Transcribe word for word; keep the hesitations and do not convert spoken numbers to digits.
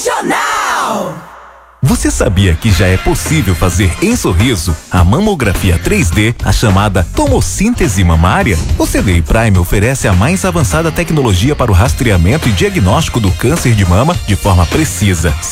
Você sabia que já é possível fazer em Sorriso a mamografia três D, a chamada tomossíntese mamária? O C D I Prime oferece a mais avançada tecnologia para o rastreamento e diagnóstico do câncer de mama de forma precisa,